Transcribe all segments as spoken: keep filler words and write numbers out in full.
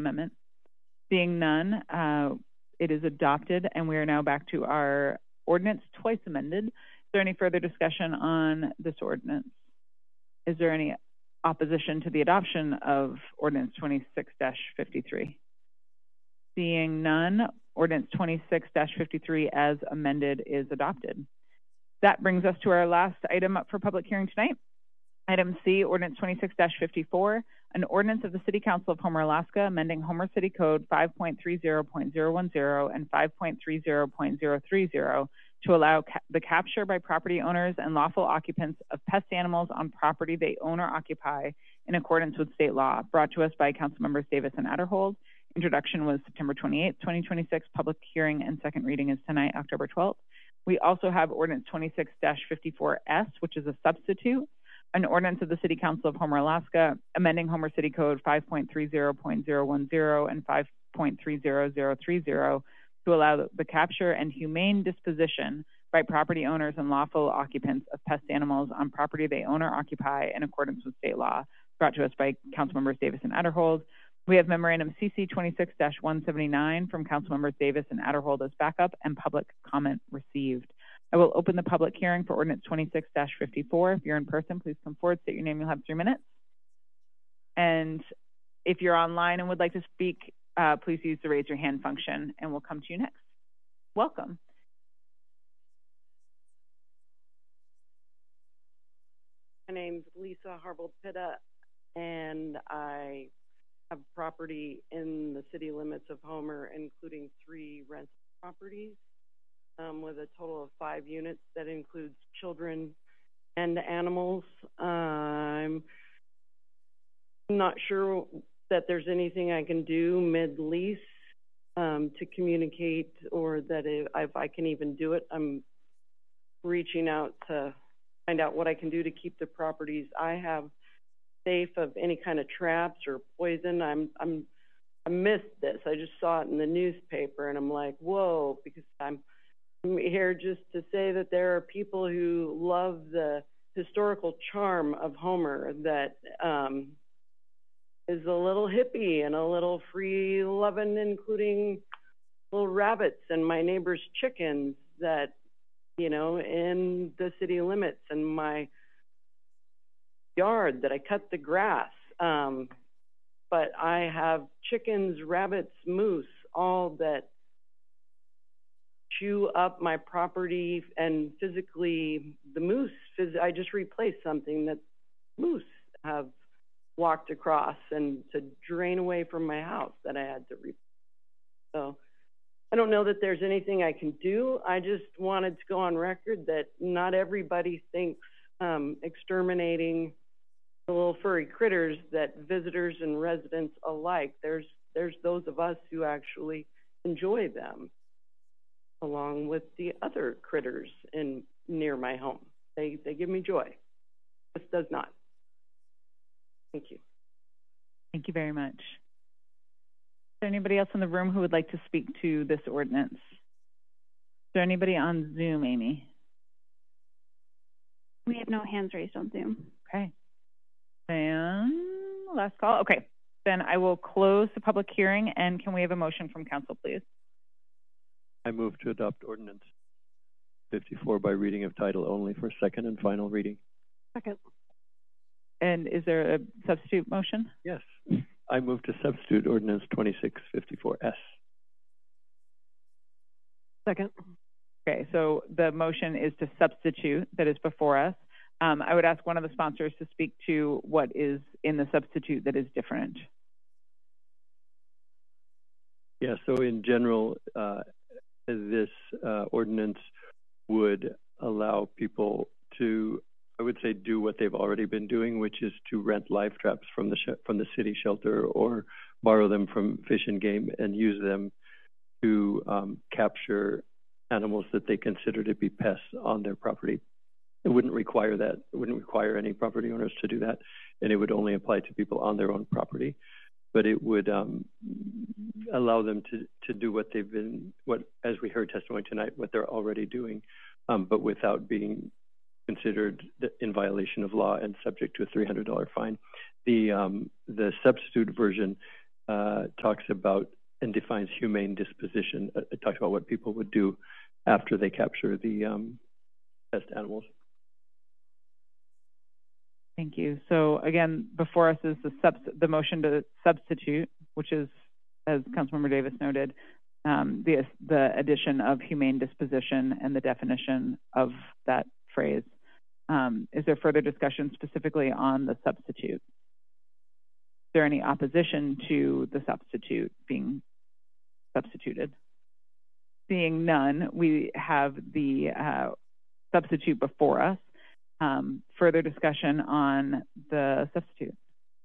amendment? Seeing none, uh, it is adopted, and we are now back to our ordinance twice amended. Is there any further discussion on this ordinance? Is there any opposition to the adoption of ordinance twenty-six dash fifty-three? Seeing none, ordinance twenty-six dash fifty-three as amended is adopted. That brings us to our last item up for public hearing tonight. Item C, ordinance twenty-six dash fifty-four, an ordinance of the City Council of Homer, Alaska, amending Homer City Code five point three zero point zero one zero and five point three zero point zero three zero to allow ca the capture by property owners and lawful occupants of pest animals on property they own or occupy in accordance with state law, brought to us by Council Members Davis and Adderhold. Introduction was September twenty-eighth, twenty twenty-six. Public hearing and second reading is tonight, October twelfth. We also have ordinance twenty-six dash fifty-four S, which is a substitute, an ordinance of the City Council of Homer, Alaska, amending Homer City Code five point three zero point zero one zero and five point three zero point zero three zero to allow the capture and humane disposition by property owners and lawful occupants of pest animals on property they own or occupy in accordance with state law, brought to us by Council Members Davis and Adderhold. We have memorandum C C twenty-six dash one seventy-nine from Council Members Davis and Adderhold as backup, and public comment received. I will open the public hearing for ordinance twenty-six dash fifty-four. If you're in person, please come forward, state your name, you'll have three minutes. And if you're online and would like to speak, uh, please use the raise your hand function and we'll come to you next. Welcome. My name's Lisa Harbold-Pitta, and I have property in the city limits of Homer, including three rental properties um, with a total of five units that includes children and animals. Uh, I'm not sure that there's anything I can do mid-lease um, to communicate, or that if, if I can even do it. I'm reaching out to find out what I can do to keep the properties I have safe of any kind of traps or poison. I'm, I'm, I missed this. I just saw it in the newspaper, and I'm like, whoa, because I'm, I'm here just to say that there are people who love the historical charm of Homer that um, is a little hippie and a little free loving, including little rabbits and my neighbor's chickens that, you know, in the city limits, and my yard that I cut the grass. Um, but I have chickens, rabbits, moose, all that chew up my property, and physically the moose, phys I just replaced something that moose have walked across and to drain away from my house that I had to replace. So I don't know that there's anything I can do. I just wanted to go on record that not everybody thinks um, exterminating the little furry critters, that visitors and residents alike, there's there's those of us who actually enjoy them, along with the other critters in near my home. They they give me joy. This does not. Thank you. Thank you very much. Is there anybody else in the room who would like to speak to this ordinance? Is there anybody on Zoom, Amy? We have no hands raised on Zoom. Okay. And last call. Okay. Then I will close the public hearing, and can we have a motion from council, please? I move to adopt ordinance fifty-four by reading of title only for second and final reading. Second. And is there a substitute motion? Yes. I move to substitute ordinance twenty-six fifty-four S. Second. Okay, so the motion is to substitute that is before us. Um, I would ask one of the sponsors to speak to what is in the substitute that is different. Yeah, so in general, uh, this uh, ordinance would allow people to, I would say, do what they've already been doing, which is to rent live traps from the sh from the city shelter, or borrow them from Fish and Game and use them to um, capture animals that they consider to be pests on their property. It wouldn't require that. It wouldn't require any property owners to do that, and it would only apply to people on their own property. But it would um, allow them to to do what they've been, what as we heard testimony tonight, what they're already doing, um, but without being considered in violation of law and subject to a three hundred dollar fine. The um, the substitute version uh, talks about and defines humane disposition. Uh, it talks about what people would do after they capture the um, pest animals. Thank you. So again, before us is the subs the motion to substitute, which is, as Councilmember Davis noted, um, the the addition of humane disposition and the definition of that phrase. Um, is there further discussion specifically on the substitute? Is there any opposition to the substitute being substituted? Seeing none, we have the uh, substitute before us. Um, further discussion on the substitute.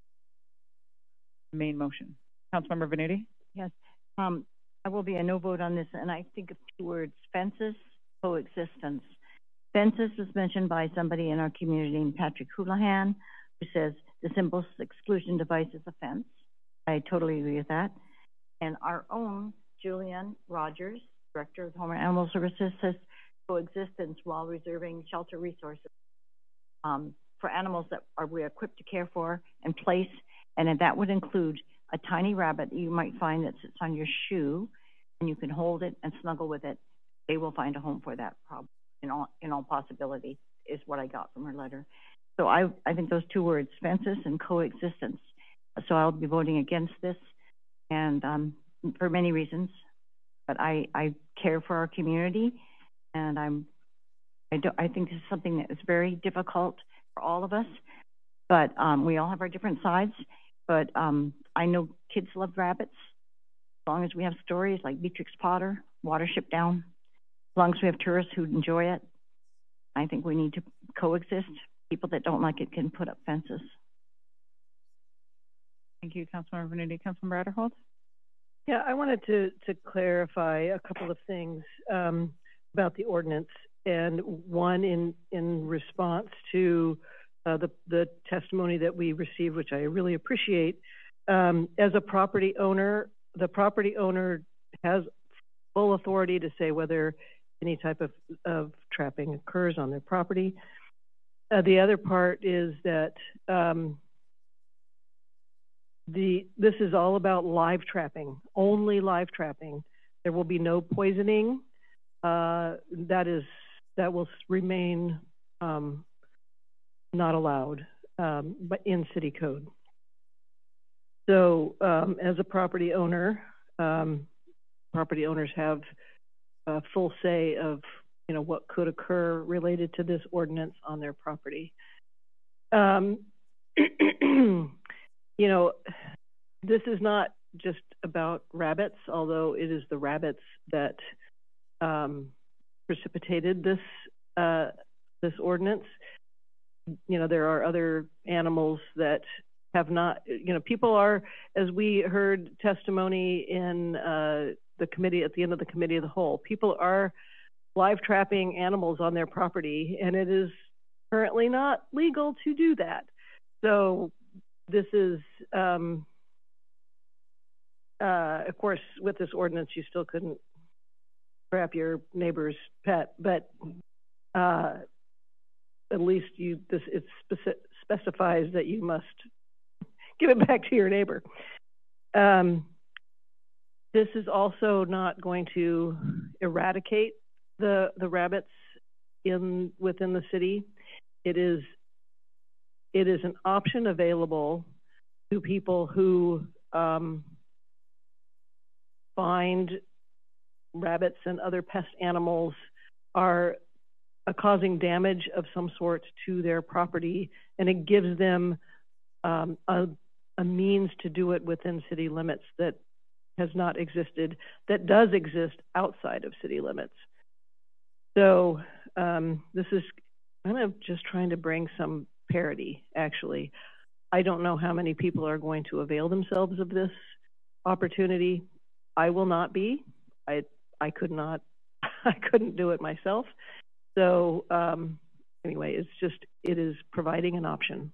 Main motion. Councilmember Venuti? Yes. Um, I will be a no vote on this, and I think of two words: fences, coexistence. Fences was mentioned by somebody in our community named Patrick Houlihan, who says the simple exclusion device is a fence. I totally agree with that. And our own Julian Rogers, Director of Homer Animal Services, says coexistence while reserving shelter resources um, for animals that are we equipped to care for and place, and that would include a tiny rabbit you might find that sits on your shoe, and you can hold it and snuggle with it. They will find a home for that problem. In all, in all possibility, is what I got from her letter. So I, I think those two words, fences and coexistence. So I'll be voting against this, and um, for many reasons. But I, I care for our community, and I'm, I don't, I think this is something that is very difficult for all of us. But um, we all have our different sides. But um, I know kids love rabbits. As long as we have stories like Beatrix Potter, Watership Down. As long as we have tourists who enjoy it, I think we need to coexist. People that don't like it can put up fences. Thank you, Councilmember Venuti. Councilmember Aderholt? Yeah, I wanted to, to clarify a couple of things um, about the ordinance, and one in, in response to uh, the, the testimony that we received, which I really appreciate. Um, as a property owner, the property owner has full authority to say whether any type of, of trapping occurs on their property. Uh, the other part is that um, the this is all about live trapping, only live trapping. There will be no poisoning. Uh, that is that will remain um, not allowed, um, but in city code. So, um, as a property owner, um, property owners have Uh, full say of, you know, what could occur related to this ordinance on their property. Um, you know, this is not just about rabbits, although it is the rabbits that um, precipitated this uh, this ordinance. You know, there are other animals that have not, you know, people are, as we heard testimony in uh, the committee, at the end of the committee of the whole, people are live trapping animals on their property, and it is currently not legal to do that. So this is, um, uh, of course, with this ordinance, you still couldn't trap your neighbor's pet, but uh, at least you, this it speci specifies that you must give it back to your neighbor. Um, this is also not going to eradicate the the rabbits in within the city. It is it is an option available to people who um, find rabbits and other pest animals are uh, causing damage of some sort to their property, and it gives them um, a, a means to do it within city limits that has not existed, that does exist outside of city limits. So um, this is kind of just trying to bring some parity, actually. I don't know how many people are going to avail themselves of this opportunity. I will not be. I I could not, I couldn't do it myself. So um, anyway, it's just, it is providing an option.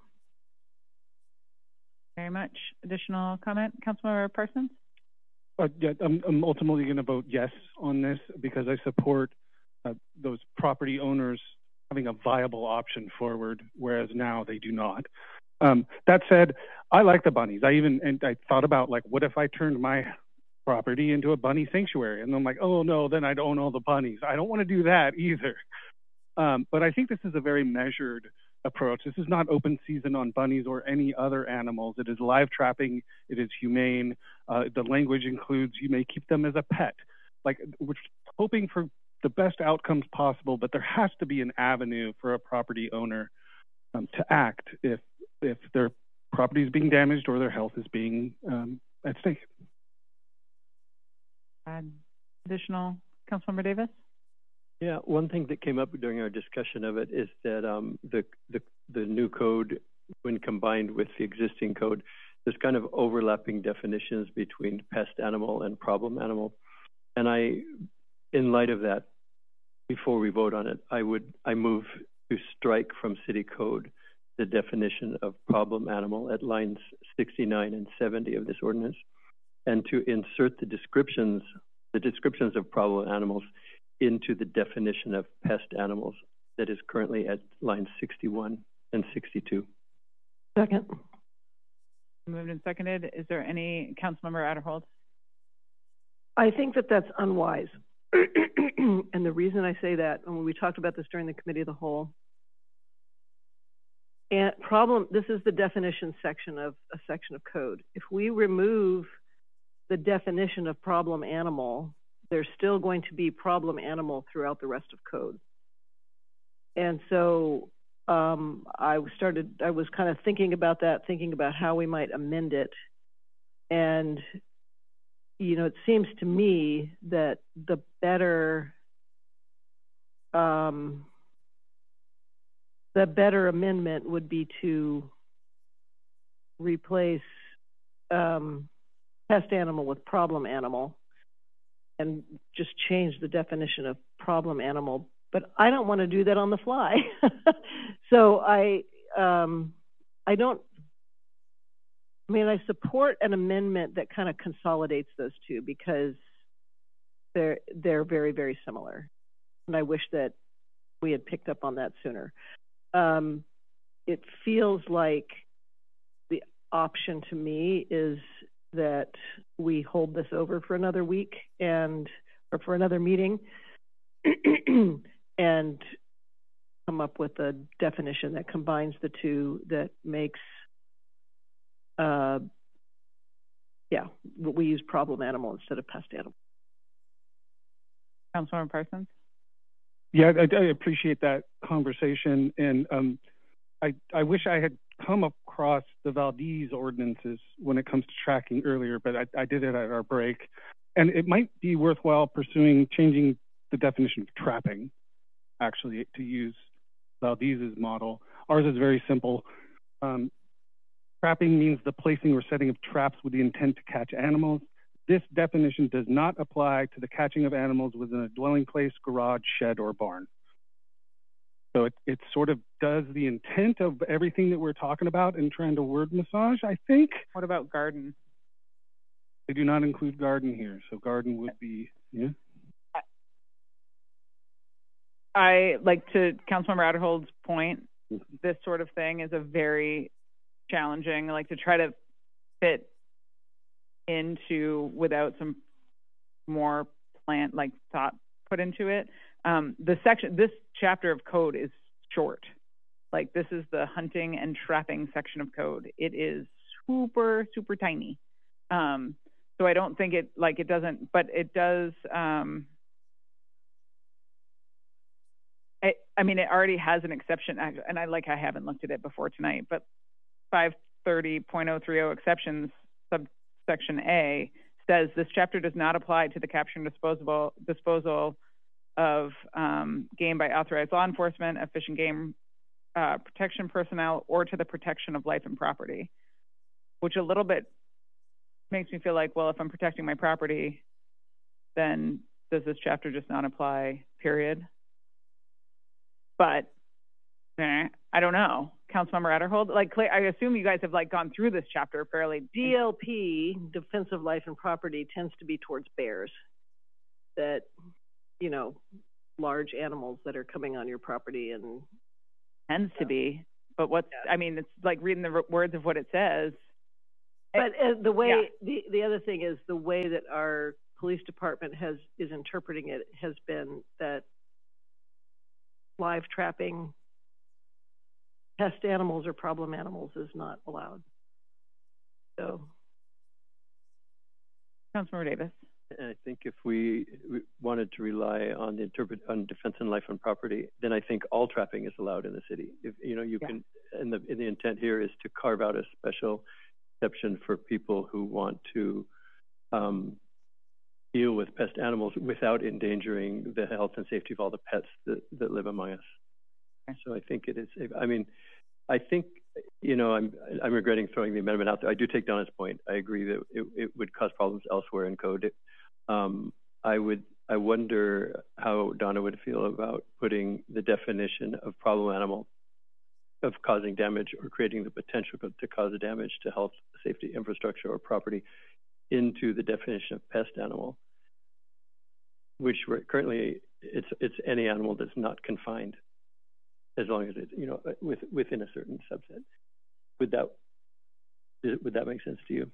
Very much. Additional comment, Councilmember Parsons? Uh, yeah, I'm, I'm ultimately going to vote yes on this because I support uh, those property owners having a viable option forward, whereas now they do not. Um, that said, I like the bunnies. I even, and I thought about like, what if I turned my property into a bunny sanctuary? And I'm like, oh no, then I'd own all the bunnies. I don't want to do that either. Um, but I think this is a very measured approach. This is not open season on bunnies or any other animals. It is live trapping. It is humane. Uh, the language includes you may keep them as a pet. Like, we're hoping for the best outcomes possible, but there has to be an avenue for a property owner um, to act if if their property is being damaged or their health is being um, at stake. Add additional, Councilmember Davis? Yeah, one thing that came up during our discussion of it is that um, the, the the new code, when combined with the existing code, there's kind of overlapping definitions between pest animal and problem animal. And I, in light of that, before we vote on it, I would I move to strike from city code the definition of problem animal at lines sixty-nine and seventy of this ordinance, and to insert the descriptions the descriptions of problem animals into the definition of pest animals that is currently at lines sixty-one and sixty-two. Second. Moved and seconded. Is there any, Councilmember Adderhold? I think that that's unwise. And the reason I say that, and we talked about this during the committee of the whole, and problem, this is the definition section of a section of code. If we remove the definition of problem animal, there's still going to be problem animal throughout the rest of code. And so um, I started, I was kind of thinking about that, thinking about how we might amend it. And, you know, it seems to me that the better, um, the better amendment would be to replace um, pest animal with problem animal, and just change the definition of problem animal. But I don't want to do that on the fly. So I, um, I don't, I mean, I support an amendment that kind of consolidates those two because they're, they're very, very similar. And I wish that we had picked up on that sooner. Um, it feels like the option to me is that we hold this over for another week and or for another meeting and come up with a definition that combines the two that makes uh yeah we use problem animal instead of pest animal. Councilmember Parsons? Yeah, I, I appreciate that conversation, and um, I I wish I had come across the Valdez ordinances when it comes to tracking earlier, but I, I did it at our break. And it might be worthwhile pursuing changing the definition of trapping, actually, to use Valdez's model. Ours is very simple. Um, trapping means the placing or setting of traps with the intent to catch animals. This definition does not apply to the catching of animals within a dwelling place, garage, shed, or barn. So it, it sort of does the intent of everything that we're talking about and trying to word massage, I think. What about garden? They do not include garden here, so garden would be, yeah. I, like to Councilmember Adderhold's point, this sort of thing is a very challenging, like to try to fit into without some more plant, like thought put into it. Um, the section, this chapter of code is short. Like this is the hunting and trapping section of code. It is super, super tiny. Um, so I don't think it, like it doesn't, but it does, um, I, I mean, it already has an exception, and I like, I haven't looked at it before tonight, but five thirty point oh three oh exceptions, subsection A, says this chapter does not apply to the capture and disposable, disposal of um, game by authorized law enforcement, of fish and game uh, protection personnel, or to the protection of life and property, which a little bit makes me feel like, well, if I'm protecting my property, then does this chapter just not apply, period? But eh, I don't know. Councilmember Adderhold, like, I assume you guys have like gone through this chapter fairly. D L P, defensive life and property, tends to be towards bears. That, you know, large animals that are coming on your property and tends to be. but what's, I mean, it's like reading the r- words of what it says. But uh, the way, Yeah. the, the other thing is the way that our police department has, is interpreting it has been that live trapping pest animals or problem animals is not allowed. So. Councilmember Davis. And I think if we we wanted to rely on the interpret on defense and life and property, then I think all trapping is allowed in the city. If you know, you Yeah. can, and the and the intent here is to carve out a special exception for people who want to um, deal with pest animals without endangering the health and safety of all the pets that, that live among us. Okay. So I think it is. I mean, I think, you know, I'm I'm regretting throwing the amendment out there. I do take Donna's point. I agree that it, it would cause problems elsewhere in code. Um, I would. I wonder how Donna would feel about putting the definition of problem animal, of causing damage or creating the potential to cause damage to health, safety, infrastructure, or property, into the definition of pest animal, which we're currently it's it's any animal that's not confined, as long as it's, you know, with, within a certain subset. Would that, would that make sense to you?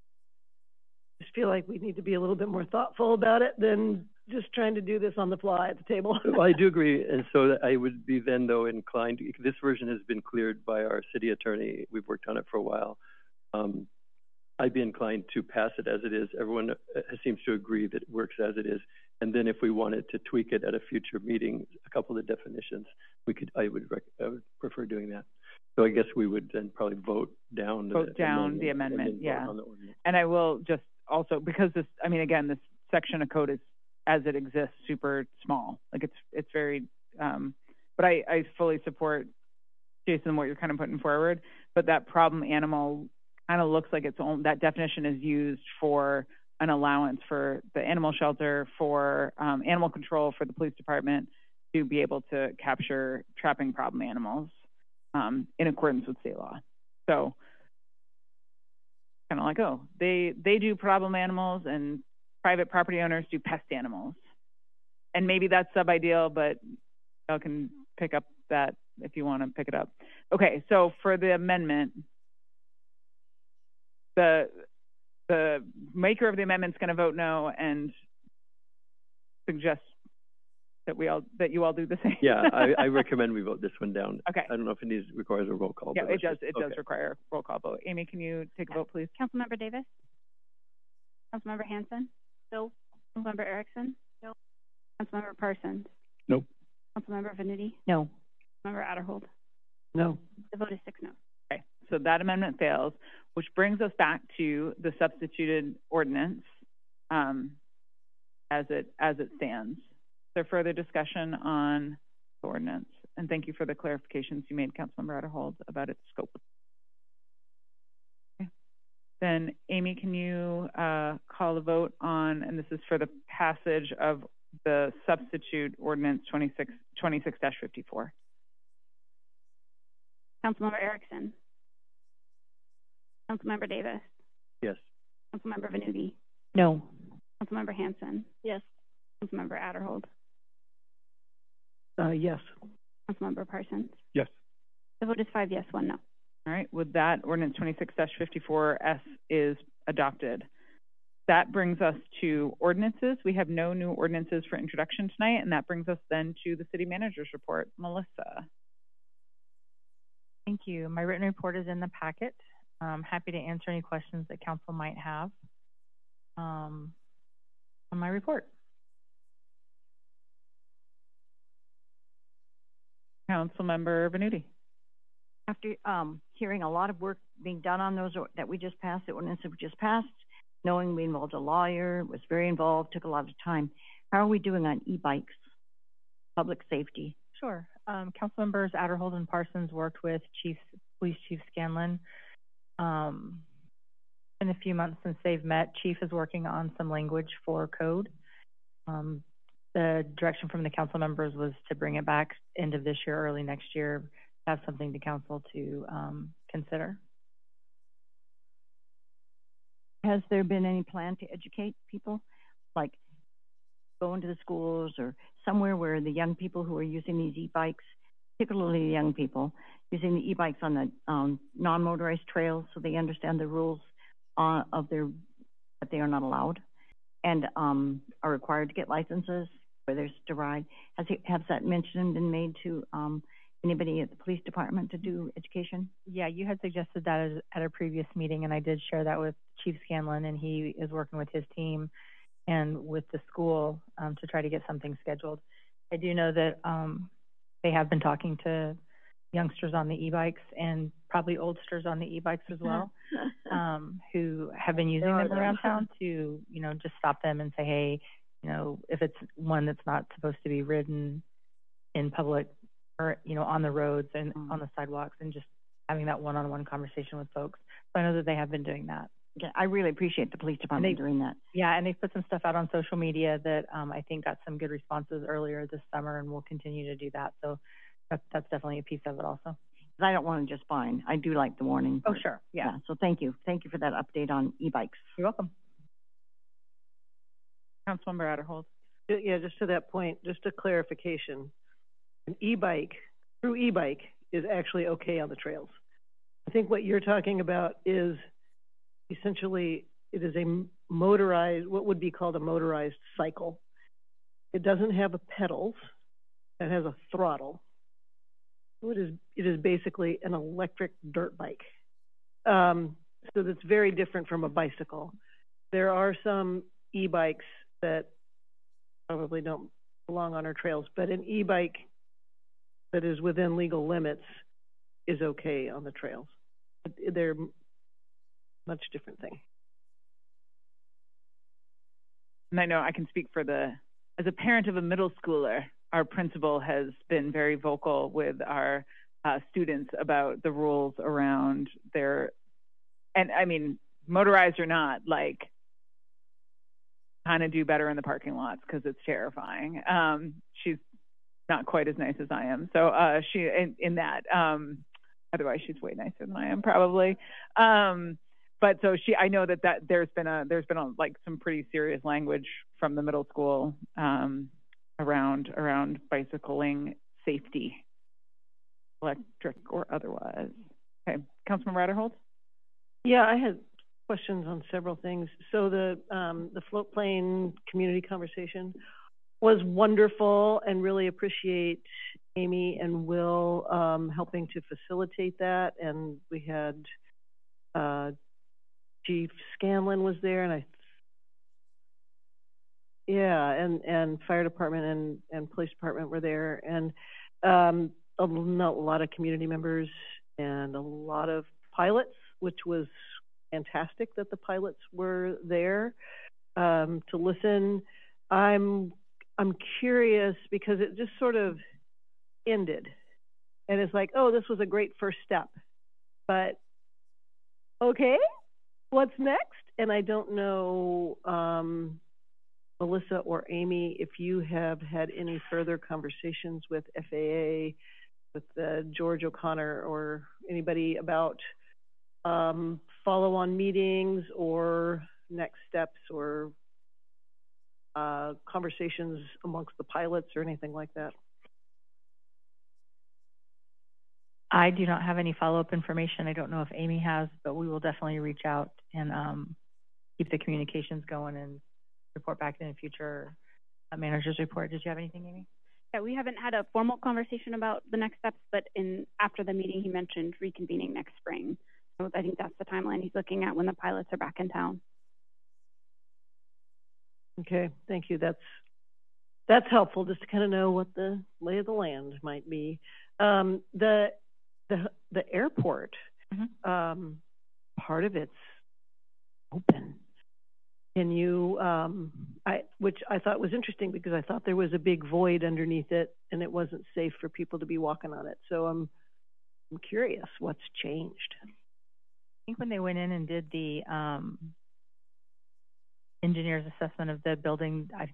I just feel like we need to be a little bit more thoughtful about it than just trying to do this on the fly at the table. Well, I do agree. And so I would be then, though, inclined, this version has been cleared by our city attorney. We've worked on it for a while. Um, I'd be inclined to pass it as it is. Everyone uh, seems to agree that it works as it is. And then if we wanted to tweak it at a future meeting, a couple of definitions, we could, I would, rec I would prefer doing that. So I guess we would then probably vote down the Vote down amendment the amendment, and then yeah. vote on the ordinance. And I will just also, because this, I mean, again, this section of code is, as it exists, super small. Like it's, it's very, um, but I, I fully support, Jason, what you're kind of putting forward. But that problem animal kind of looks like its own, that definition is used for an allowance for the animal shelter, for um, animal control, for the police department to be able to capture trapping problem animals um, in accordance with state law. So kind of like, oh, they, they do problem animals and private property owners do pest animals. And maybe that's sub-ideal, but y'all can pick up that if you want to pick it up. Okay, so for the amendment, the the maker of the amendment is going to vote no and suggest that we all that you all do the same. Yeah, I, I recommend we vote this one down. Okay. I don't know if it needs requires a roll call. Yeah, but it does. just, It okay. does require a roll call vote. Amy, can you take a vote, please? Councilmember Davis? Councilmember Hanson? No. Councilmember Erickson? No. Councilmember Parsons? Nope. Councilmember Venuti? No. Councilmember Adderhold? No. The vote is six no. Okay, so that amendment fails, which brings us back to the substituted ordinance um, as it as it stands. Is there further discussion on the ordinance? And thank you for the clarifications you made, Councilmember Adderhold, about its scope. Okay. Then, Amy, can you uh, call a vote on, and this is for the passage of the substitute ordinance twenty-six dash fifty-four. Councilmember Erickson? Councilmember Davis? Yes. Councilmember Venuti? No. Councilmember Hanson? Yes. Councilmember Adderhold? Uh, yes. Councilmember Parsons? Yes. The vote is five yes, one no. All right, with that, ordinance twenty-six dash fifty-four S is adopted. That brings us to ordinances. We have no new ordinances for introduction tonight, and that brings us then to the city manager's report. Melissa. Thank you. My written report is in the packet. I'm happy to answer any questions that council might have um, on my report. Councilmember Venuti. After um, hearing a lot of work being done on those or, that we just passed, the ordinance that we just passed, knowing we involved a lawyer, was very involved, took a lot of time. How are we doing on e-bikes, public safety? Sure. Um, Councilmembers Adderhold and Parsons worked with Chief, Police Chief Scanlon. Um, in a few months since they've met, Chief is working on some language for code. Um, the direction from the council members was to bring it back end of this year, early next year, have something to council to um, consider. Has there been any plan to educate people, like go into the schools or somewhere where the young people who are using these e-bikes, particularly the young people, using the e-bikes on the um, non-motorized trails so they understand the rules uh, of their, that they are not allowed and um, are required to get licenses for theirs to ride. Has, he, has that mention been made to um, anybody at the police department to do education? Yeah, you had suggested that as, at a previous meeting, and I did share that with Chief Scanlon, and he is working with his team and with the school um, to try to get something scheduled. I do know that um, they have been talking to youngsters on the e-bikes and probably oldsters on the e-bikes as well, um, who have been using them around town to, you know, just stop them and say, hey, you know, if it's one that's not supposed to be ridden in public or, you know, on the roads and mm. on the sidewalks, and just having that one-on-one conversation with folks. So I know that they have been doing that. Yeah, I really appreciate the police department they, doing that. Yeah, and they've put some stuff out on social media that um, I think got some good responses earlier this summer, and we'll continue to do that. So that's, that's definitely a piece of it also. I don't want to just fine. I do like the warning. Oh, sure. Yeah. yeah. So thank you. Thank you for that update on e-bikes. You're welcome. Councilmember Adderhold. Yeah, just to that point, just a clarification. An e-bike, through e-bike, is actually okay on the trails. I think what you're talking about is essentially, it is a motorized, what would be called a motorized cycle. It doesn't have a pedals. It has a throttle. So it is, it is basically an electric dirt bike. Um, so that's very different from a bicycle. There are some e-bikes that probably don't belong on our trails, but an e-bike that is within legal limits is okay on the trails. They're much different thing. And I know I can speak for the, as a parent of a middle schooler, our principal has been very vocal with our uh, students about the rules around their, and I mean, motorized or not, like, kind of do better in the parking lots because it's terrifying. Um, she's not quite as nice as I am. So uh, she, in, in that, um, otherwise she's way nicer than I am probably. Um, But so she, I know that, that there's been a, there's been a, like some pretty serious language from the middle school um, around, around bicycling safety, electric or otherwise. Okay, Councilmember Adderhold? Yeah, I had questions on several things. So the, um, the float plane community conversation was wonderful, and really appreciate Amy and Will um, helping to facilitate that. And we had, uh, Chief Scanlon was there, and I, yeah, and, and fire department and, and police department were there, and um, a, not a lot of community members and a lot of pilots, which was fantastic that the pilots were there um, to listen. I'm, I'm curious because it just sort of ended, and it's like, oh, this was a great first step, but okay. What's next? And I don't know, um, Melissa or Amy, if you have had any further conversations with F A A, with uh, George O'Connor, or anybody about um, follow-on meetings or next steps, or uh, conversations amongst the pilots or anything like that. I do not have any follow-up information. I don't know if Amy has, but we will definitely reach out and um, keep the communications going and report back in the future uh, manager's report. Did you have anything, Amy? Yeah, we haven't had a formal conversation about the next steps, but in after the meeting, he mentioned reconvening next spring. So I think that's the timeline he's looking at when the pilots are back in town. Okay, thank you. That's that's helpful, just to kind of know what the lay of the land might be. Um, the the the airport, mm-hmm. um, part of it's open. Can you, um, I, which I thought was interesting because I thought there was a big void underneath it and it wasn't safe for people to be walking on it. So I'm, I'm curious what's changed. I think when they went in and did the um, engineer's assessment of the building, I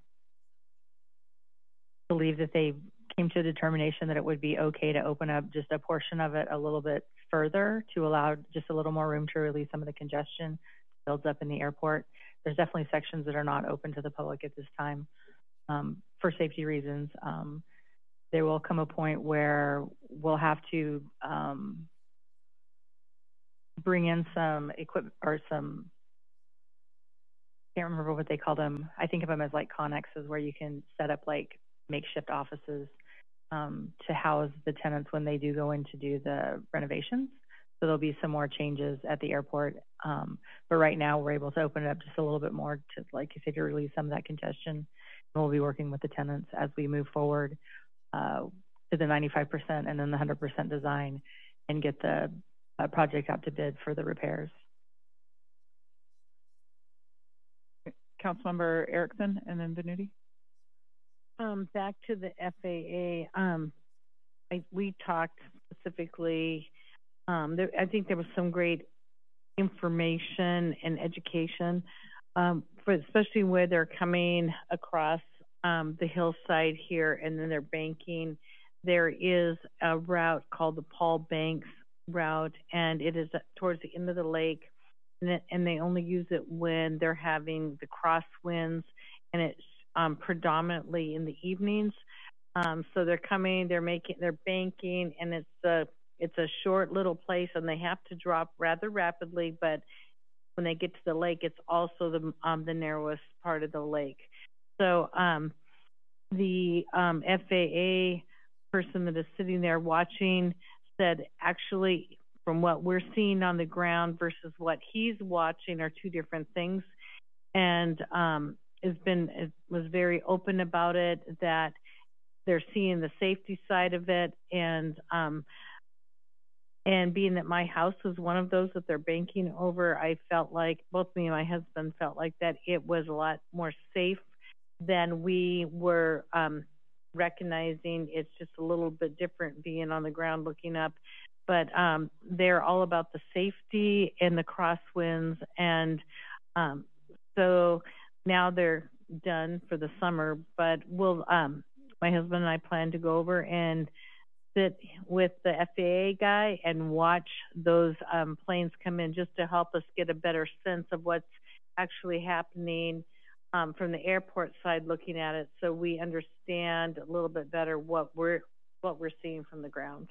believe that they came to a determination that it would be okay to open up just a portion of it a little bit further to allow just a little more room to release some of the congestion builds up in the airport. There's definitely sections that are not open to the public at this time um, for safety reasons. Um, there will come a point where we'll have to um, bring in some equipment or some, I can't remember what they call them. I think of them as like connexes where you can set up like makeshift offices um, to house the tenants when they do go in to do the renovations. So there'll be some more changes at the airport. Um, but right now we're able to open it up just a little bit more to, like you said, to release some of that congestion. And we'll be working with the tenants as we move forward uh, to the ninety-five percent and then the one hundred percent design and get the uh, project out to bid for the repairs. Councilmember Erickson and then Venuti. Um, back to the F A A, um, I, we talked specifically, um, there, I think there was some great information and education, um, for especially where they're coming across um, the hillside here and then they're banking. There is a route called the Paul Banks route, and it is towards the end of the lake, and, it, and they only use it when they're having the crosswinds, and it's um, predominantly in the evenings. Um, so they're coming, they're making, they're banking, and it's a it's a short little place, and they have to drop rather rapidly. But when they get to the lake, it's also the um, the narrowest part of the lake. So um, the um, F A A person that is sitting there watching said, actually, from what we're seeing on the ground versus what he's watching are two different things, and um, has been it was very open about it, that they're seeing the safety side of it, and um, and being that my house was one of those that they're banking over, I felt like both me and my husband felt like that it was a lot more safe than we were um, recognizing. It's just a little bit different being on the ground looking up, but um, they're all about the safety and the crosswinds, and um, so now they're done for the summer. But we'll, um, my husband and I plan to go over and sit with the F A A guy and watch those um, planes come in, just to help us get a better sense of what's actually happening um, from the airport side looking at it, so we understand a little bit better what we're what we're seeing from the ground.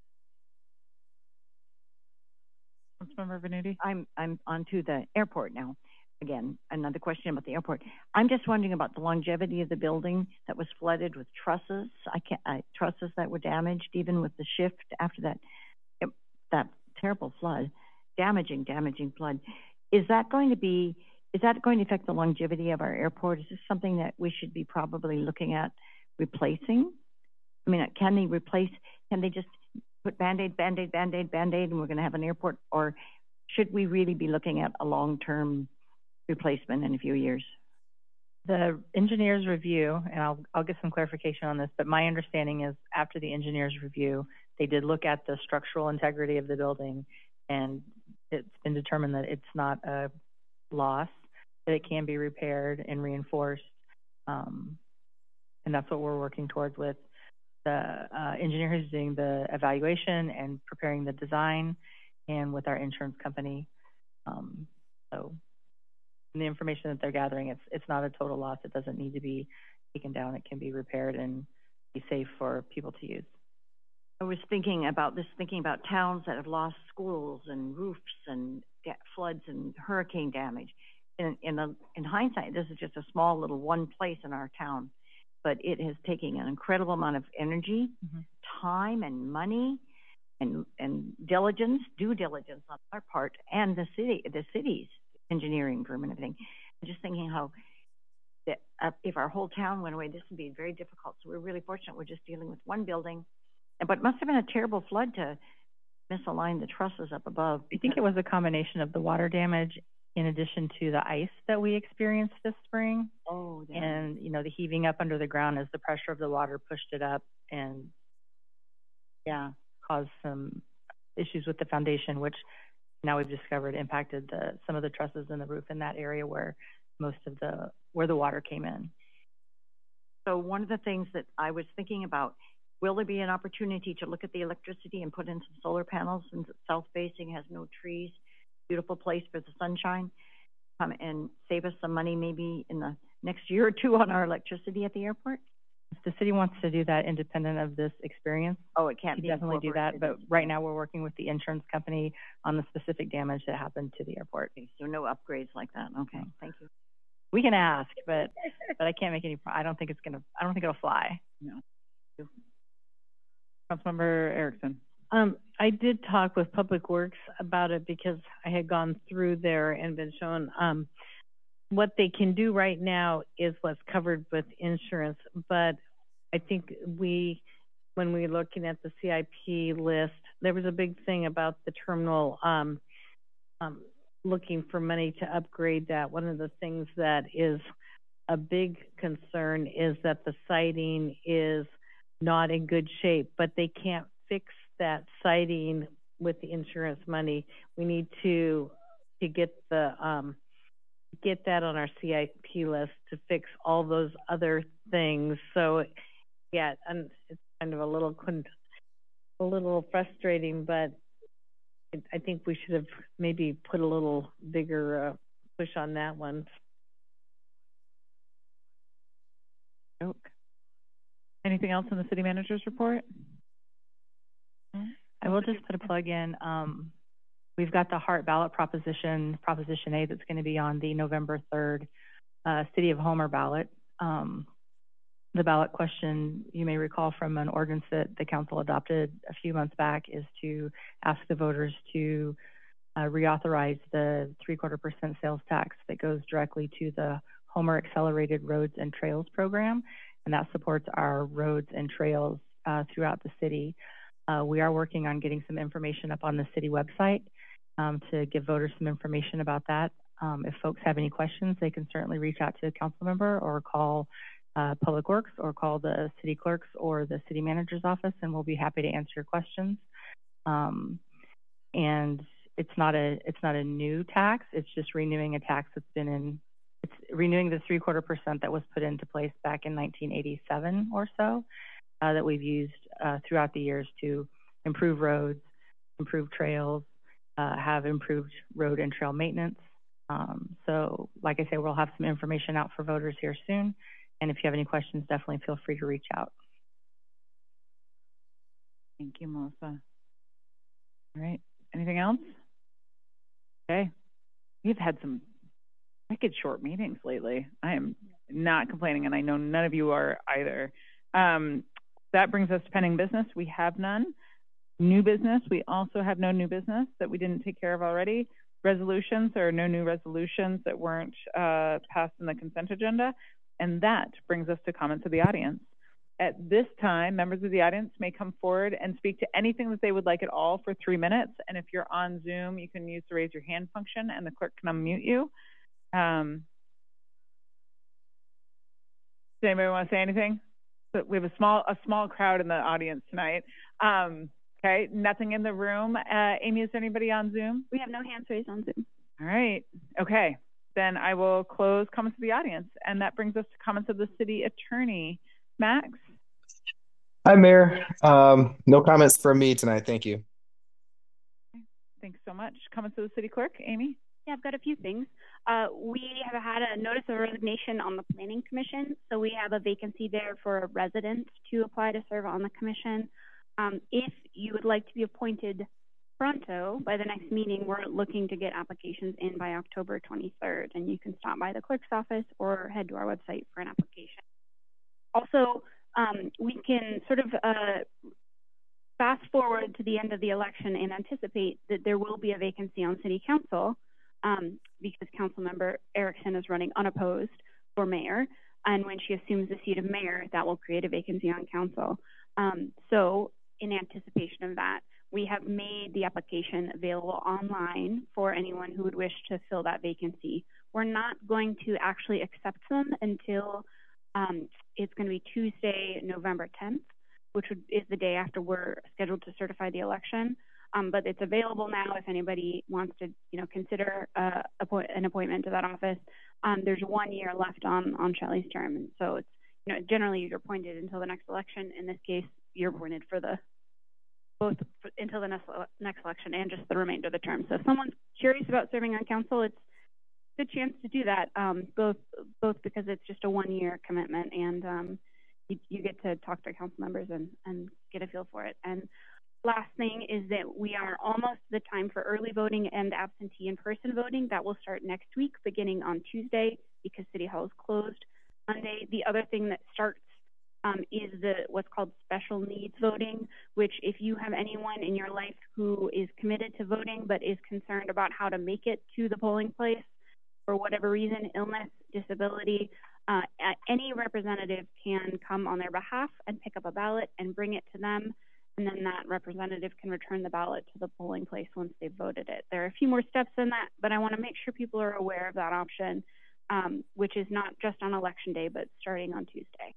Councilmember Venuti. I'm I'm onto the airport now. Again, another question about the airport. I'm just wondering about the longevity of the building that was flooded with trusses. I can't uh, trusses that were damaged, even with the shift after that it, that terrible flood, damaging, damaging flood. Is that going to be? Is that going to affect the longevity of our airport? Is this something that we should be probably looking at replacing? I mean, can they replace? Can they just put Band-Aid, Band-Aid, Band-Aid, Band-Aid, and we're going to have an airport? Or should we really be looking at a long-term replacement in a few years? The engineer's review, and I'll, I'll get some clarification on this, but my understanding is after the engineer's review, they did look at the structural integrity of the building, and it's been determined that it's not a loss, that it can be repaired and reinforced. Um, and that's what we're working towards with the uh, engineer who's doing the evaluation and preparing the design, and with our insurance company. Um, so the information that they're gathering, it's it's not a total loss. It doesn't need to be taken down. It can be repaired and be safe for people to use. I was thinking about this, thinking about towns that have lost schools and roofs and floods and hurricane damage. In in, a, in hindsight, this is just a small little one place in our town, but it has taken an incredible amount of energy, mm-hmm. time, and money, and and diligence, due diligence on our part, and the city, the city's engineering firm and everything. I'm just thinking how that uh, if our whole town went away, this would be very difficult. So we're really fortunate we're just dealing with one building, but it must have been a terrible flood to misalign the trusses up above. I think it was a combination of the water damage in addition to the ice that we experienced this spring. Oh, damn. And, you know, the heaving up under the ground as the pressure of the water pushed it up and, yeah, caused some issues with the foundation, which now we've discovered impacted the, some of the trusses in the roof in that area where most of the, where the water came in. So one of the things that I was thinking about, will there be an opportunity to look at the electricity and put in some solar panels, since it's south-facing, has no trees, beautiful place for the sunshine, um, and save us some money maybe in the next year or two on our electricity at the airport? the city wants to do that independent of this experience, Oh, it can't we be definitely do that. incorporated But into- right now, we're working with the insurance company on the specific damage that happened to the airport. Okay, so no upgrades like that. Okay, thank you. We can ask, but but I can't make any. pro- I don't think it's gonna. I don't think it'll fly. No. Councilmember Erickson. Um, I did talk with Public Works about it because I had gone through there and been shown, um, what they can do right now is what's covered with insurance, but I think we, when we were looking at the C I P list, there was a big thing about the terminal, um, um, looking for money to upgrade that. One of the things that is a big concern is that the siding is not in good shape, but they can't fix that siding with the insurance money. We need to to get the um, get that on our C I P list to fix all those other things. So, yeah, and it's kind of a little a little frustrating, but I think we should have maybe put a little bigger uh, push on that one. Anything else in the city manager's report? I will just put a plug in. Um, we've got the Hart ballot proposition, Proposition A, that's going to be on the November third uh, City of Homer ballot. Um, the ballot question, you may recall from an ordinance that the council adopted a few months back, is to ask the voters to uh, reauthorize the three-quarter percent sales tax that goes directly to the Homer Accelerated Roads and Trails program, and that supports our roads and trails uh, throughout the city. Uh, we are working on getting some information up on the city website um, to give voters some information about that. Um, if folks have any questions, they can certainly reach out to a council member or call uh, Public Works or call the city clerks or the city manager's office, and we'll be happy to answer your questions. Um, and it's not a it's not a new tax. It's just renewing a tax that's been in. It's renewing the three quarter percent that was put into place back in nineteen eighty-seven or so. Uh, that we've used uh, throughout the years to improve roads, improve trails, uh, have improved road and trail maintenance. Um, so, like I say, we'll have some information out for voters here soon. And if you have any questions, definitely feel free to reach out. Thank you, Melissa. All right. Anything else? Okay. We've had some wicked short meetings lately. I am not complaining, and I know none of you are either. Um, That brings us to pending business. We have none. New business, we also have no new business that we didn't take care of already. Resolutions, there are no new resolutions that weren't uh, passed in the consent agenda. And that brings us to comments of the audience. At this time, members of the audience may come forward and speak to anything that they would like at all for three minutes. And if you're on Zoom, you can use the raise your hand function and the clerk can unmute you. Um, does anybody want to say anything? So we have a small a small crowd in the audience tonight. Um, okay, nothing in the room. Uh, Amy, is there anybody on Zoom? We have no hands raised on Zoom. All right. Okay. Then I will close comments of the audience, and that brings us to comments of the city attorney. Max? Hi, Mayor. Um, no comments from me tonight. Thank you. Thanks so much. Comments of the city clerk, Amy? Yeah, I've got a few things. Uh, we have had a notice of resignation on the Planning Commission, so we have a vacancy there for a resident to apply to serve on the commission. Um, if you would like to be appointed pronto by the next meeting, we're looking to get applications in by October twenty-third, and you can stop by the clerk's office or head to our website for an application. Also, um, we can sort of uh, fast forward to the end of the election and anticipate that there will be a vacancy on city council. Um, because Councilmember Erickson is running unopposed for mayor, and when she assumes the seat of mayor, that will create a vacancy on council. Um, so in anticipation of that, we have made the application available online for anyone who would wish to fill that vacancy. We're not going to actually accept them until um, it's going to be Tuesday, November tenth, which would, is the day after we're scheduled to certify the election. Um, but it's available now if anybody wants to, you know, consider uh, appoint, an appointment to that office. Um, there's one year left on on Shelley's term, and so it's, you know, generally you're appointed until the next election. In this case, you're appointed for the both for, until the next next election and just the remainder of the term. So if someone's curious about serving on council, it's a good chance to do that. Um, both both because it's just a one year commitment, and um, you, you get to talk to our council members and, and get a feel for it. And last thing is that we are almost at the time for early voting and absentee in-person voting. That will start next week, beginning on Tuesday, because City Hall is closed Monday. The other thing that starts um, is the what's called special needs voting, which if you have anyone in your life who is committed to voting but is concerned about how to make it to the polling place for whatever reason, illness, disability, uh, any representative can come on their behalf and pick up a ballot and bring it to them. And then that representative can return the ballot to the polling place once they've voted it. There are a few more steps in that, but I want to make sure people are aware of that option, um, which is not just on election day, but starting on Tuesday.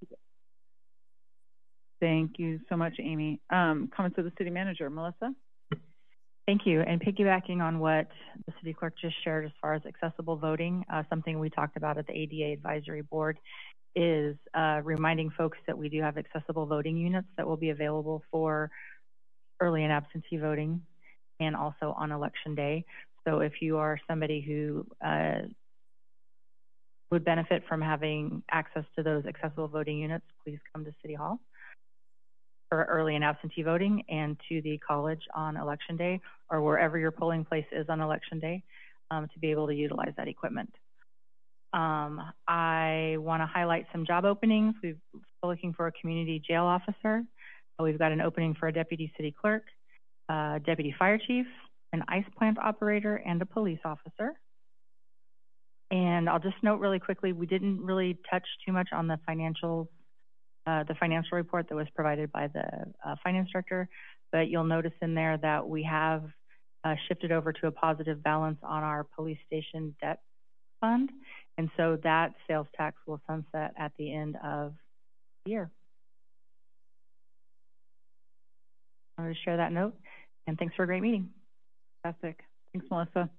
Thank you so much, Amy. Um, comments of the city manager, Melissa? Thank you. And piggybacking on what the city clerk just shared as far as accessible voting, uh, something we talked about at the A D A advisory board is uh, reminding folks that we do have accessible voting units that will be available for early and absentee voting and also on election day. So if you are somebody who uh, would benefit from having access to those accessible voting units, please come to City Hall for early and absentee voting and to the college on election day or wherever your polling place is on election day um, to be able to utilize that equipment. Um, I want to highlight some job openings. We're looking for a community jail officer. We've got an opening for a deputy city clerk, a deputy fire chief, an ice plant operator, and a police officer. And I'll just note really quickly, we didn't really touch too much on the financials, uh, the financial report that was provided by the uh, finance director, but you'll notice in there that we have uh, shifted over to a positive balance on our police station debt fund. And so that sales tax will sunset at the end of the year. I wanted to share that note, and thanks for a great meeting. Fantastic. Thanks, Melissa.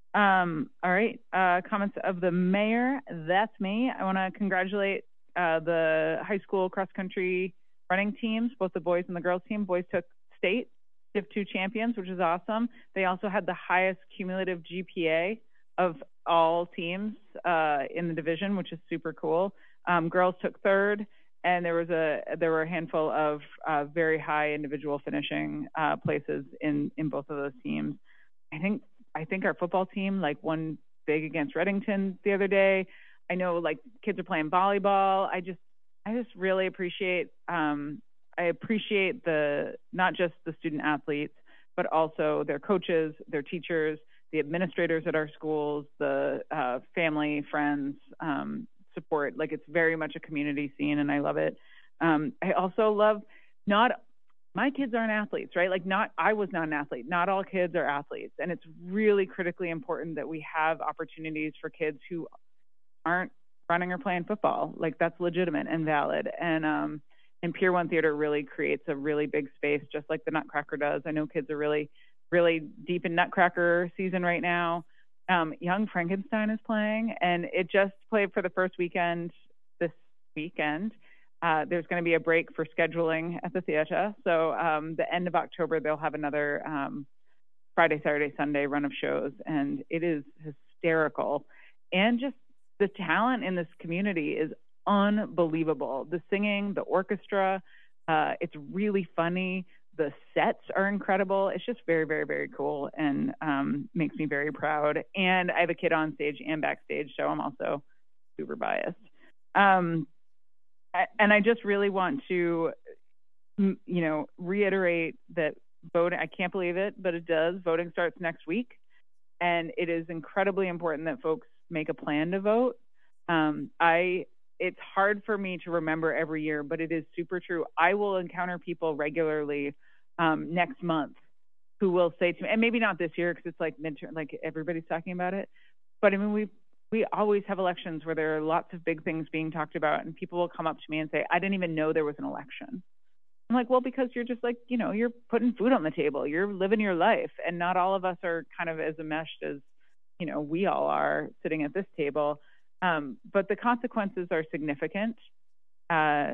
Um, all right, uh, comments of the mayor. That's me. I want to congratulate uh, the high school cross-country running teams, both the boys and the girls team. Boys took state, Div two champions, which is awesome. They also had the highest cumulative G P A of all teams uh, in the division, which is super cool. Um, girls took third, and there was a there were a handful of uh, very high individual finishing uh, places in in both of those teams. I think I think our football team like won big against Reddington the other day. I know like kids are playing volleyball. I just I just really appreciate um, I appreciate the not just the student athletes, but also their coaches, their teachers, the administrators at our schools, the uh, family, friends, um, support. Like it's very much a community scene, and I love it. Um, I also love not my kids aren't athletes, right? Like not I was not an athlete. Not all kids are athletes, and it's really critically important that we have opportunities for kids who aren't running or playing football. Like that's legitimate and valid. And um, and Pier One Theater really creates a really big space, just like the Nutcracker does. I know kids are really really deep in Nutcracker season right now. Um, Young Frankenstein is playing, and it just played for the first weekend this weekend. Uh, there's going to be a break for scheduling at the theater. So um, the end of October, they'll have another um, Friday, Saturday, Sunday run of shows, and it is hysterical. And just the talent in this community is unbelievable. The singing, the orchestra, uh, it's really funny. The sets are incredible. It's just very, very, very cool, and um, makes me very proud. And I have a kid on stage and backstage, so I'm also super biased. Um, I, and I just really want to, you know, reiterate that voting, I can't believe it, but it does. Voting starts next week, and it is incredibly important that folks make a plan to vote. Um, I It's hard for me to remember every year, but it is super true. I will encounter people regularly um, next month who will say to me, and maybe not this year because it's like midterm, like everybody's talking about it. But I mean, we we always have elections where there are lots of big things being talked about, and people will come up to me and say, I didn't even know there was an election. I'm like, well, because you're just like, you know, you're putting food on the table, you're living your life, and not all of us are kind of as enmeshed as, you know, we all are sitting at this table. Um, but the consequences are significant. Uh,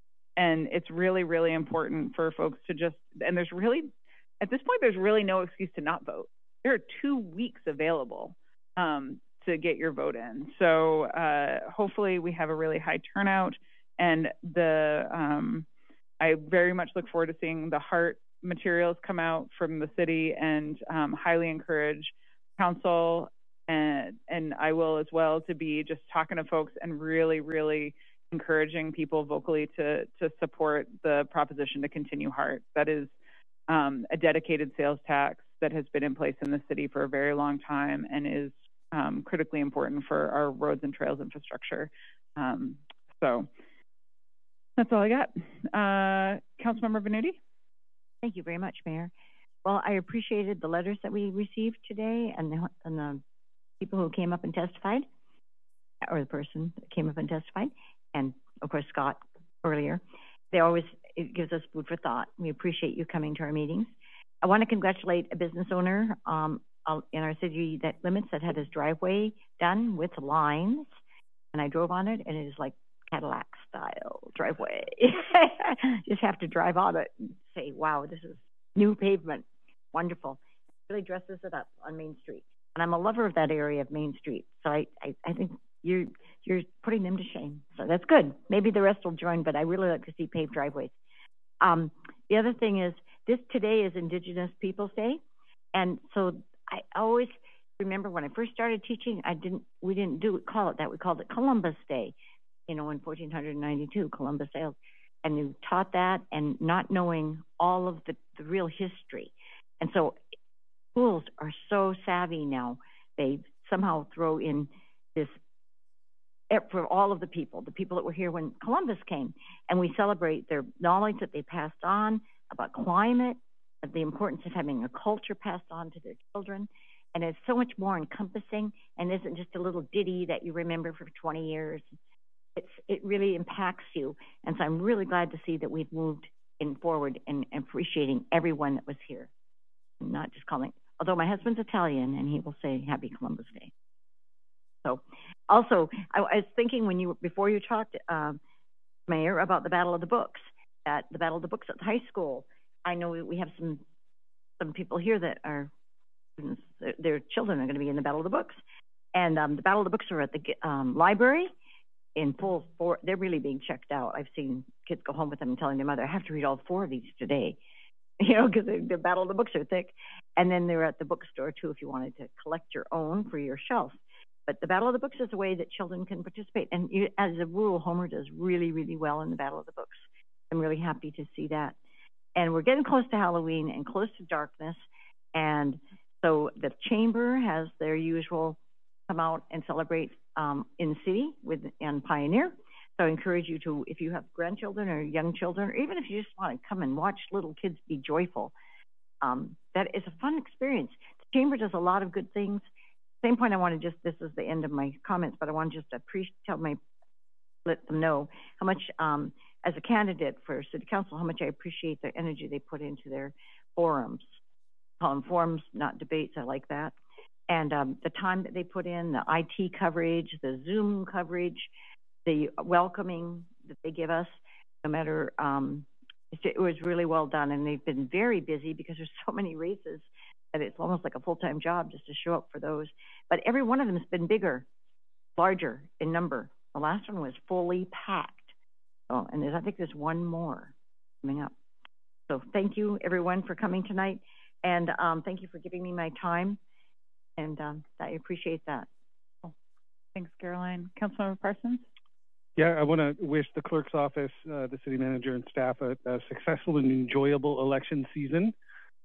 and it's really, really important for folks to just, and there's really, at this point, there's really no excuse to not vote. There are two weeks available um, to get your vote in. So uh, hopefully we have a really high turnout, And the um, I very much look forward to seeing the HART materials come out from the city, and um, highly encourage council and and I will as well to be just talking to folks and really, really encouraging people vocally to to support the proposition to continue HART. That is um, a dedicated sales tax that has been in place in the city for a very long time and is um, critically important for our roads and trails infrastructure. Um, so that's all I got. Uh, Councilmember Venuti? Thank you very much, Mayor. Well, I appreciated the letters that we received today and the, and the people who came up and testified, or the person that came up and testified, and of course Scott earlier. They always, it gives us food for thought. We appreciate you coming to our meetings. I want to congratulate a business owner um, in our city that limits that had his driveway done with lines, and I drove on it, and it is like Cadillac style driveway. Just have to drive on it and say, wow, this is new pavement. Wonderful. It really dresses it up on Main Street. And I'm a lover of that area of Main Street. So I, I, I think you're you're putting them to shame. So that's good. Maybe the rest will join, but I really like to see paved driveways. Um, the other thing is this today is Indigenous Peoples Day. And so I always remember when I first started teaching, I didn't we didn't do it, call it that. We called it Columbus Day. You know, in fourteen ninety-two, Columbus sailed, and you taught that, and not knowing all of the, the real history. And so schools are so savvy now. They somehow throw in this for all of the people, the people that were here when Columbus came, and we celebrate their knowledge that they passed on about climate, of the importance of having a culture passed on to their children. And it's so much more encompassing and isn't just a little ditty that you remember for twenty years. It's, it really impacts you. And so I'm really glad to see that we've moved in forward and appreciating everyone that was here. I'm not just calling, although my husband's Italian and he will say Happy Columbus Day. So also, I, I was thinking when you, before you talked, uh, Mayor, about the Battle of the Books, at the Battle of the Books at the high school. I know we have some, some people here that are, their children are going to be in the Battle of the Books. And um, the Battle of the Books are at the um, library. In full four, they're really being checked out. I've seen kids go home with them and telling their mother, I have to read all four of these today, you know, because the Battle of the Books are thick. And then they're at the bookstore too if you wanted to collect your own for your shelf. But the Battle of the Books is a way that children can participate. And you, as a rule, Homer does really, really well in the Battle of the Books. I'm really happy to see that. And we're getting close to Halloween and close to darkness. And so the Chamber has their usual come out and celebrate um, in the city with and Pioneer. So I encourage you to, if you have grandchildren or young children, or even if you just want to come and watch little kids be joyful, um, that is a fun experience. The Chamber does a lot of good things. Same point, I want to just, this is the end of my comments, but I want to just appreciate, tell my, let them know how much, um, as a candidate for City Council, how much I appreciate the energy they put into their forums. Call them forums, not debates, I like that. And um, the time that they put in, the I T coverage, the Zoom coverage, the welcoming that they give us, no matter, um, it was really well done. And they've been very busy because there's so many races that it's almost like a full-time job just to show up for those. But every one of them has been bigger, larger in number. The last one was fully packed. Oh, and there's, I think there's one more coming up. So thank you, everyone, for coming tonight. And um, thank you for giving me my time. And um, I appreciate that. Thanks, Caroline. Councilmember Parsons? Yeah, I want to wish the clerk's office, uh, the city manager and staff a, a successful and enjoyable election season.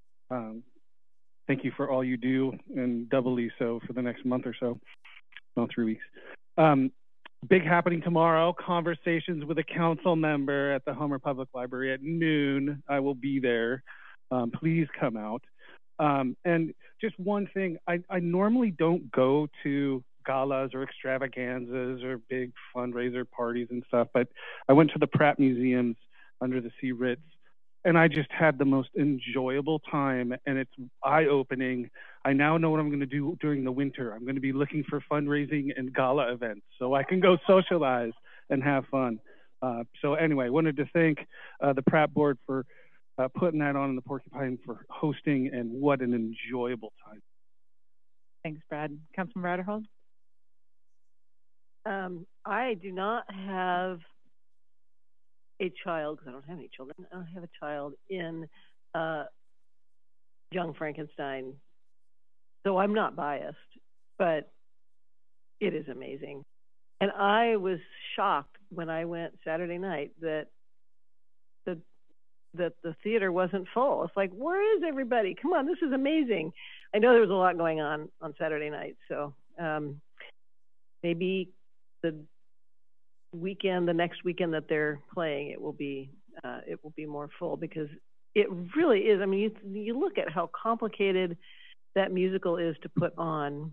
Um, thank you for all you do, and doubly so for the next month or so, no, three weeks. Um, big happening tomorrow, conversations with a council member at the Homer Public Library at noon. I will be there. Um, please come out. Um, and just one thing, I, I normally don't go to galas or extravaganzas or big fundraiser parties and stuff, but I went to the Pratt Museums under the Sea Ritz, and I just had the most enjoyable time, and it's eye-opening. I now know what I'm going to do during the winter. I'm going to be looking for fundraising and gala events so I can go socialize and have fun. Uh, so anyway, wanted to thank uh, the Pratt board for Uh, putting that on in the Porcupine, for hosting, and what an enjoyable time. Thanks, Brad. Councilman Ratterhold? Um, I do not have a child, because I don't have any children, I don't have a child in uh, Young Frankenstein. So I'm not biased, but it is amazing. And I was shocked when I went Saturday night that the that the theater wasn't full. It's like, where is everybody? Come on, this is amazing. I know there was a lot going on on Saturday night, so um, maybe the weekend, the next weekend that they're playing, it will be uh, it will be more full, because it really is. I mean, you, you look at how complicated that musical is to put on,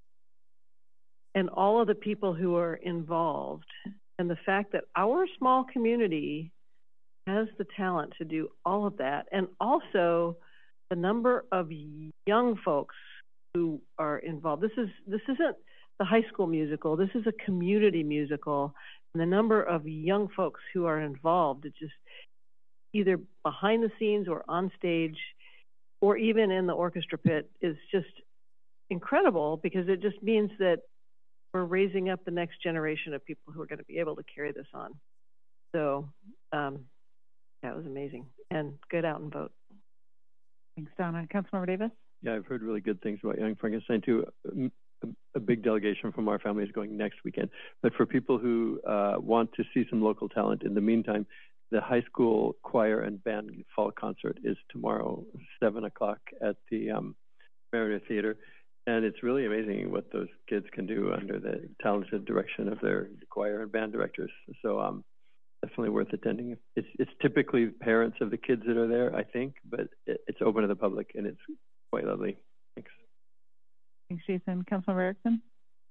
and all of the people who are involved, and the fact that our small community has the talent to do all of that, and also the number of young folks who are involved. This is this isn't the high school musical. This is a community musical, and the number of young folks who are involved, it's just either behind the scenes or on stage, or even in the orchestra pit, is just incredible, because it just means that we're raising up the next generation of people who are going to be able to carry this on. So um, that was amazing, and get out and vote. Thanks, Donna. Councilmember Davis? Yeah, I've heard really good things about Young Frankenstein too. A, a big delegation from our family is going next weekend. But for people who uh, want to see some local talent, in the meantime, the high school choir and band fall concert is tomorrow, seven o'clock at the um, Mariner Theater. And it's really amazing what those kids can do under the talented direction of their choir and band directors. So um, definitely worth attending. It's, it's typically parents of the kids that are there, I think, but it, it's open to the public, and it's quite lovely. Thanks. Thanks, Jason. Councilmember Erickson?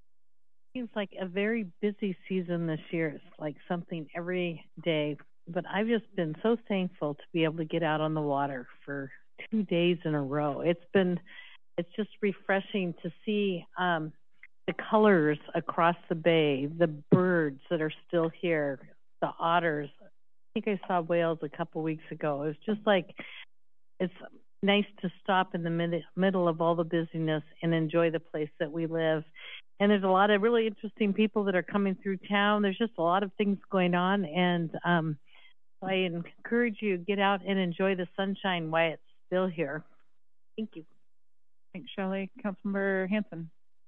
Seems like a very busy season this year. It's like something every day. But I've just been so thankful to be able to get out on the water for two days in a row. It's been, it's just refreshing to see um, the colors across the bay, the birds that are still here, the otters. I think I saw whales a couple weeks ago. It was just like, it's nice to stop in the mid- middle of all the busyness and enjoy the place that we live. And there's a lot of really interesting people that are coming through town. There's just a lot of things going on, and um, I encourage you to get out and enjoy the sunshine while it's still here. Thank you. Thanks, Shelley. Councilmember Hanson?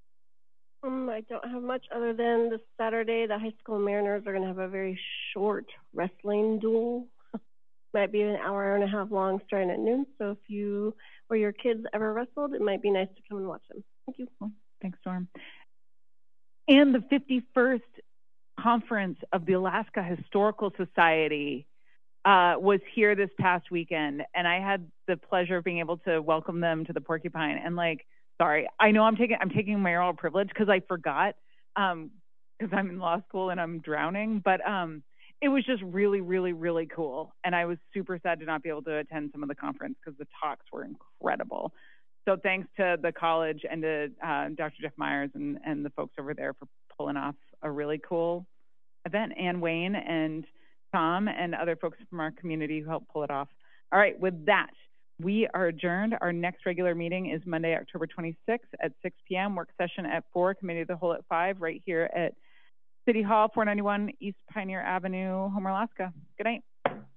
Um, I don't have much other than this Saturday, the high school Mariners are going to have a very short wrestling duel. Might be an hour, hour and a half long, starting at noon. So if you or your kids ever wrestled, it might be nice to come and watch them. Thank you. Well, thanks, Storm. And the fifty-first conference of the Alaska Historical Society uh, was here this past weekend, and I had the pleasure of being able to welcome them to the Porcupine. And like, sorry, I know I'm taking I'm taking mayoral privilege because I forgot um, because I'm in law school and I'm drowning, but um, it was just really, really, really cool. And I was super sad to not be able to attend some of the conference because the talks were incredible. So thanks to the college and to uh, Doctor Jeff Myers and, and the folks over there for pulling off a really cool event, and Wayne and Tom and other folks from our community who helped pull it off. All right, with that, we are adjourned. Our next regular meeting is Monday, October twenty-sixth at six p m Work session at four, Committee of the Whole at five, right here at City Hall, four ninety-one East Pioneer Avenue, Homer, Alaska. Good night.